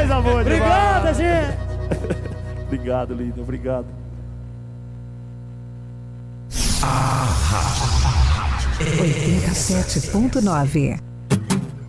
Coisa boa demais. Obrigado, gente. Obrigado, linda. Obrigado. 87.9